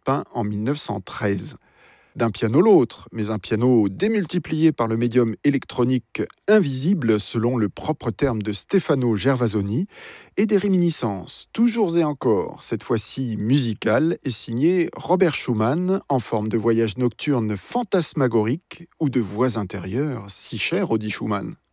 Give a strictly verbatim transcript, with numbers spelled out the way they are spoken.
peint en mille neuf cent treize. D'un piano l'autre, mais un piano démultiplié par le médium électronique invisible, selon le propre terme de Stefano Gervasoni, et des réminiscences, toujours et encore, cette fois-ci musicales, et signé Robert Schumann, en forme de voyage nocturne fantasmagorique ou de voix intérieures si chères Audi Schumann.